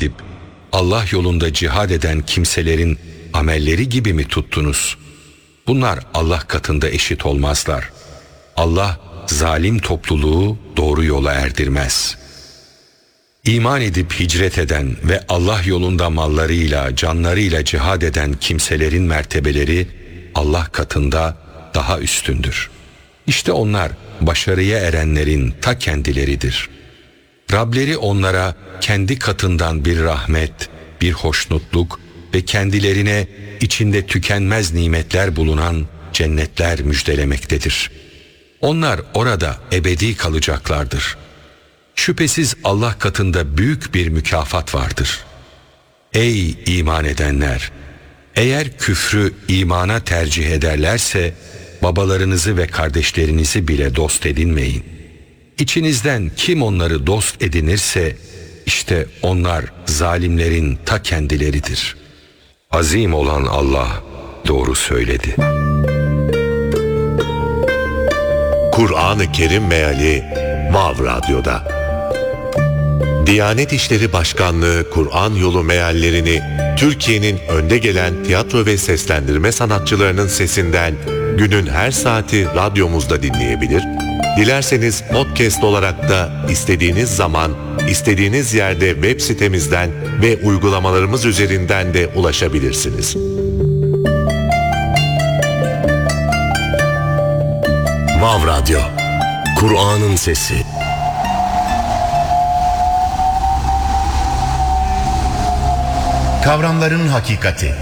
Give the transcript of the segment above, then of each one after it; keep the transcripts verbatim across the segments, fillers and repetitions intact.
edip Allah yolunda cihad eden kimselerin amelleri gibi mi tuttunuz? Bunlar Allah katında eşit olmazlar. Allah zalim topluluğu doğru yola erdirmez. İman edip hicret eden ve Allah yolunda mallarıyla, canlarıyla cihad eden kimselerin mertebeleri Allah katında daha üstündür. İşte onlar başarıya erenlerin ta kendileridir. Rableri onlara kendi katından bir rahmet, bir hoşnutluk ve kendilerine içinde tükenmez nimetler bulunan cennetler müjdelemektedir. Onlar orada ebedi kalacaklardır. Şüphesiz Allah katında büyük bir mükafat vardır. Ey iman edenler! Eğer küfrü imana tercih ederlerse babalarınızı ve kardeşlerinizi bile dost edinmeyin. İçinizden kim onları dost edinirse işte onlar zalimlerin ta kendileridir. Azim olan Allah doğru söyledi. Kur'an-ı Kerim Meali Vav Radyo'da. Diyanet İşleri Başkanlığı Kur'an Yolu meallerini Türkiye'nin önde gelen tiyatro ve seslendirme sanatçılarının sesinden günün her saati radyomuzda dinleyebilir, dilerseniz podcast olarak da istediğiniz zaman, istediğiniz yerde web sitemizden ve uygulamalarımız üzerinden de ulaşabilirsiniz. Vav Radyo, Kur'an'ın sesi. Kavramların hakikati.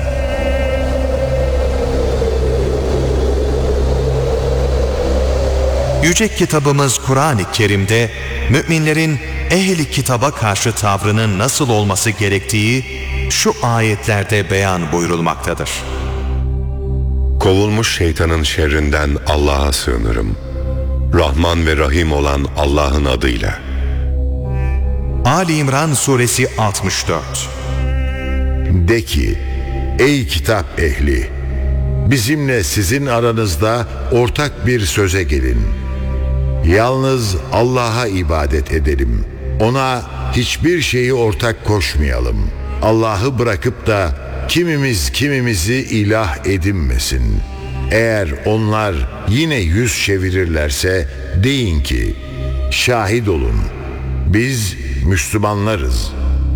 Yüce kitabımız Kur'an-ı Kerim'de müminlerin ehli kitaba karşı tavrının nasıl olması gerektiği şu ayetlerde beyan buyurulmaktadır. Kovulmuş şeytanın şerrinden Allah'a sığınırım. Rahman ve Rahim olan Allah'ın adıyla. Ali İmran Suresi altmış dört. De ki, ey kitap ehli! Bizimle sizin aranızda ortak bir söze gelin. Yalnız Allah'a ibadet edelim. Ona hiçbir şeyi ortak koşmayalım. Allah'ı bırakıp da kimimiz kimimizi ilah edinmesin. Eğer onlar yine yüz çevirirlerse deyin ki, şahit olun, biz Müslümanlarız.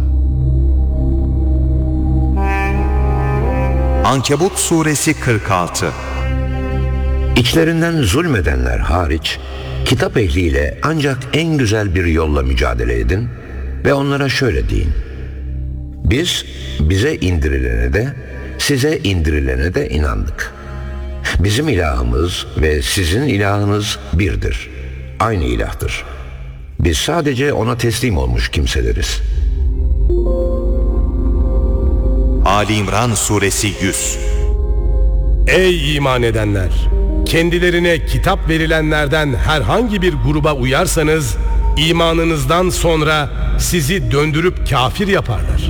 Ankebut Suresi kırk altı. İçlerinden zulmedenler hariç, kitap ehliyle ancak en güzel bir yolla mücadele edin ve onlara şöyle deyin: biz bize indirilene de size indirilene de inandık. Bizim ilahımız ve sizin ilahınız birdir. Aynı ilahtır. Biz sadece ona teslim olmuş kimseleriz. Ali İmran Suresi yüz. Ey iman edenler! Kendilerine kitap verilenlerden herhangi bir gruba uyarsanız, imanınızdan sonra sizi döndürüp kafir yaparlar.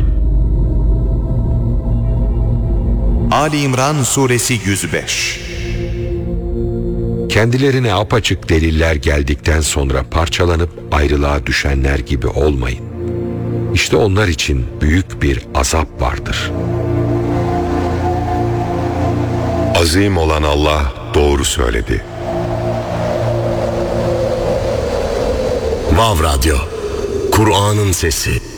Ali İmran Suresi yüz beş. Kendilerine apaçık deliller geldikten sonra parçalanıp ayrılığa düşenler gibi olmayın. İşte onlar için büyük bir azap vardır. Azim olan Allah doğru söyledi. Vav Radyo, Kur'an'ın sesi.